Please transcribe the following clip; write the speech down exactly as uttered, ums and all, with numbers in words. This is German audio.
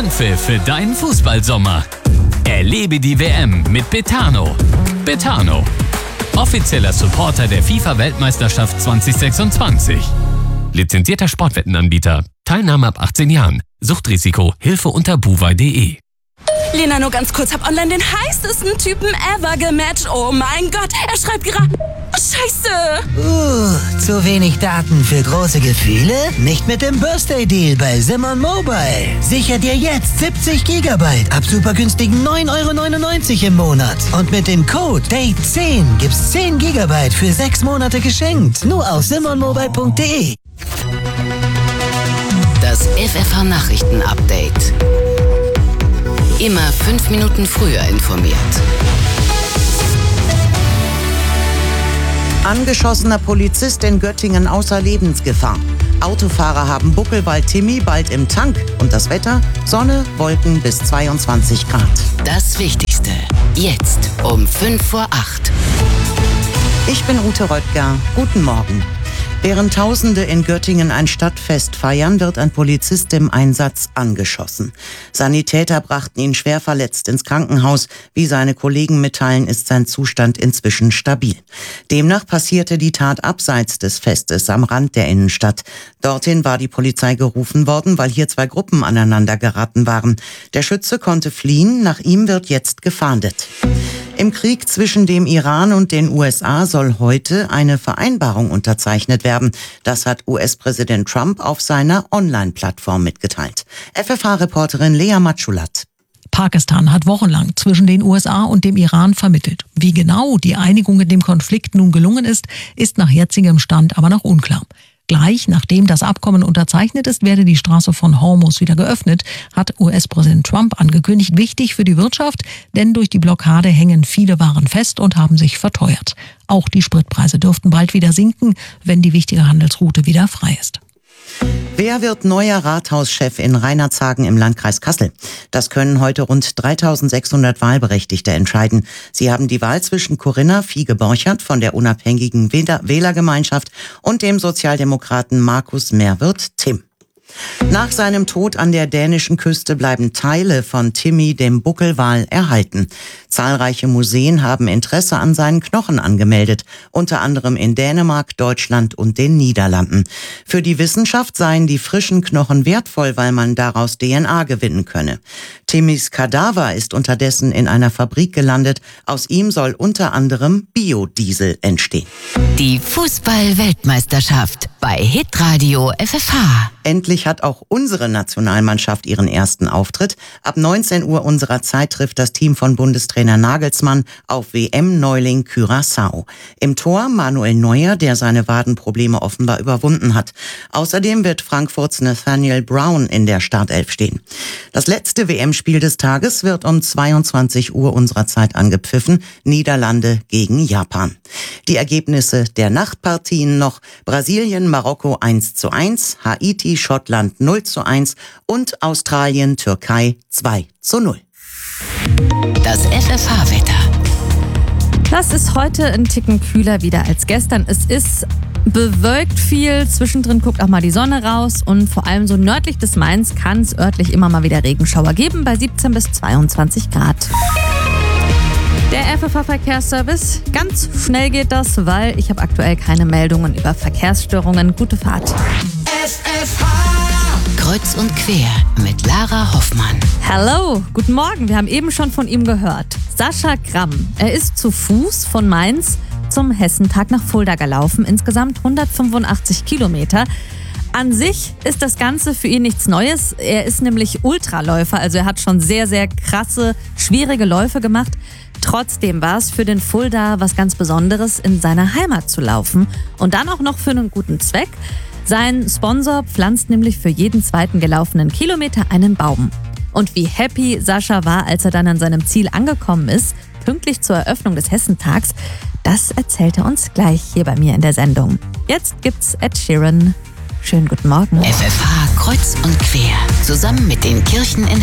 Anpfiff für deinen Fußballsommer. Erlebe die W M mit Betano. Betano, offizieller Supporter der FIFA-Weltmeisterschaft zwanzig sechsundzwanzig. Lizenzierter Sportwettenanbieter. Teilnahme ab achtzehn Jahren. Suchtrisiko. Hilfe unter buwei punkt de. Lena, nur ganz kurz, hab online den heißesten Typen ever gematcht. Oh mein Gott, er schreibt gerade... Scheiße! Uh, zu wenig Daten für große Gefühle? Nicht mit dem Birthday-Deal bei Simon Mobile. Sicher dir jetzt siebzig Gigabyte ab super günstigen neun Euro neunundneunzig im Monat. Und mit dem Code Date zehn gibt's zehn Gigabyte für sechs Monate geschenkt. Nur auf simon mobile punkt de. Das F F H-Nachrichten-Update. Immer fünf Minuten früher informiert. Angeschossener Polizist in Göttingen außer Lebensgefahr. Autofahrer haben Buckelwald Timmy bald im Tank. Und das Wetter? Sonne, Wolken bis zweiundzwanzig Grad. Das Wichtigste. Jetzt um fünf vor acht. Ich bin Ute Röttger. Guten Morgen. Während Tausende in Göttingen ein Stadtfest feiern, wird ein Polizist im Einsatz angeschossen. Sanitäter brachten ihn schwer verletzt ins Krankenhaus. Wie seine Kollegen mitteilen, ist sein Zustand inzwischen stabil. Demnach passierte die Tat abseits des Festes am Rand der Innenstadt. Dorthin war die Polizei gerufen worden, weil hier zwei Gruppen aneinander geraten waren. Der Schütze konnte fliehen, nach ihm wird jetzt gefahndet. Im Krieg zwischen dem Iran und den U S A soll heute eine Vereinbarung unterzeichnet werden. Das hat U S-Präsident Trump auf seiner Online-Plattform mitgeteilt. F F H-Reporterin Lea Matschulat. Pakistan hat wochenlang zwischen den U S A und dem Iran vermittelt. Wie genau die Einigung in dem Konflikt nun gelungen ist, ist nach jetzigem Stand aber noch unklar. Gleich nachdem das Abkommen unterzeichnet ist, werde die Straße von Hormuz wieder geöffnet, hat U S-Präsident Trump angekündigt. Wichtig für die Wirtschaft, denn durch die Blockade hängen viele Waren fest und haben sich verteuert. Auch die Spritpreise dürften bald wieder sinken, wenn die wichtige Handelsroute wieder frei ist. Wer wird neuer Rathauschef in Reinhardshagen im Landkreis Kassel? Das können heute rund dreitausendsechshundert Wahlberechtigte entscheiden. Sie haben die Wahl zwischen Corinna Fiege-Borchert von der unabhängigen Wählergemeinschaft und dem Sozialdemokraten Markus Merwirth-Timm. Nach seinem Tod an der dänischen Küste bleiben Teile von Timmy, dem Buckelwal, erhalten. Zahlreiche Museen haben Interesse an seinen Knochen angemeldet, unter anderem in Dänemark, Deutschland und den Niederlanden. Für die Wissenschaft seien die frischen Knochen wertvoll, weil man daraus D N A gewinnen könne. Timmys Kadaver ist unterdessen in einer Fabrik gelandet. Aus ihm soll unter anderem Biodiesel entstehen. Die Fußball-Weltmeisterschaft bei Hitradio F F H. Endlich hat auch unsere Nationalmannschaft ihren ersten Auftritt. Ab neunzehn Uhr unserer Zeit trifft das Team von Bundestrainer Nagelsmann auf W M-Neuling Curaçao. Im Tor Manuel Neuer, der seine Wadenprobleme offenbar überwunden hat. Außerdem wird Frankfurts Nathaniel Brown in der Startelf stehen. Das letzte W M-Spiel des Tages wird um zweiundzwanzig Uhr unserer Zeit angepfiffen. Niederlande gegen Japan. Die Ergebnisse der Nachtpartien noch: Brasilien, Marokko eins zu eins, Haiti, Schottland null zu eins und Australien, Türkei zwei zu null. Das F F H-Wetter. Das ist heute ein Ticken kühler wieder als gestern. Es ist bewölkt viel, zwischendrin guckt auch mal die Sonne raus und vor allem so nördlich des Mains kann es örtlich immer mal wieder Regenschauer geben bei siebzehn bis zweiundzwanzig Grad. Der F F H-Verkehrsservice, ganz schnell geht das, weil ich habe aktuell keine Meldungen über Verkehrsstörungen. Gute Fahrt. F F H Kreuz und quer mit Lara Hoffmann. Hallo, guten Morgen. Wir haben eben schon von ihm gehört. Sascha Gramm. Er ist zu Fuß von Mainz zum Hessentag nach Fulda gelaufen. Insgesamt hundertfünfundachtzig Kilometer. An sich ist das Ganze für ihn nichts Neues. Er ist nämlich Ultraläufer, also er hat schon sehr, sehr krasse, schwierige Läufe gemacht. Trotzdem war es für den Fulda was ganz Besonderes, in seiner Heimat zu laufen. Und dann auch noch für einen guten Zweck. Sein Sponsor pflanzt nämlich für jeden zweiten gelaufenen Kilometer einen Baum. Und wie happy Sascha war, als er dann an seinem Ziel angekommen ist, pünktlich zur Eröffnung des Hessentags, das erzählt er uns gleich hier bei mir in der Sendung. Jetzt gibt's Ed Sheeran. Schönen guten Morgen. F F H Kreuz und quer. Zusammen mit den Kirchen in